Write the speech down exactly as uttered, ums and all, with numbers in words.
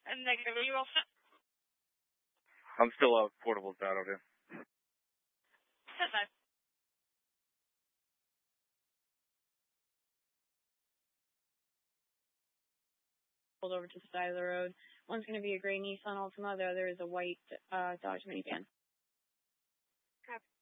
And negative, are you all set? I'm still a portable out here. Set five. Pulled over to the side of the road. One's going to be a gray Nissan Altima. The other is a white uh, Dodge minivan. Copy.